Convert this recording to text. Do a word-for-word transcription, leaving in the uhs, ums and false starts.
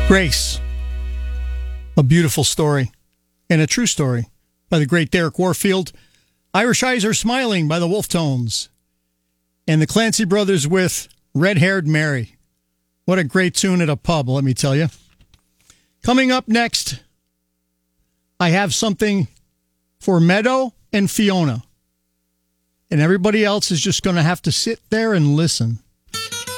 Grace, a beautiful story and a true story by the great Derek Warfield. Irish Eyes Are Smiling by the Wolf Tones. And the Clancy Brothers with Red-Haired Mary. What a great tune at a pub, let me tell you. Coming up next, I have something for Meadow and Fiona. And everybody else is just going to have to sit there and listen.